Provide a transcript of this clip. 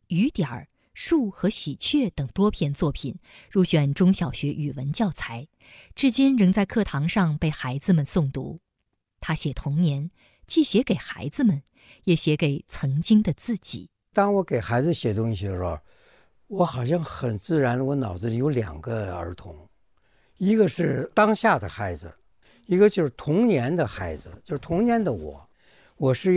雨点儿、树和喜鹊等多篇作品入选中小学语文教材，至今仍在课堂上被孩子们诵读。他写童年，既写给孩子们，也写给曾经的自己。 当我给孩子写东西的时候，我好像很自然，我脑子里有2个儿童，一个是当下的孩子，一个就是童年的孩子，就是童年的我。我是